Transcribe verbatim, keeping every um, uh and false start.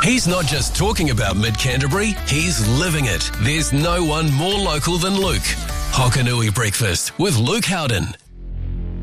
He's not just talking about Mid-Canterbury, he's living it. There's no one more local than Luke. Hokanui Breakfast with Luke Howden.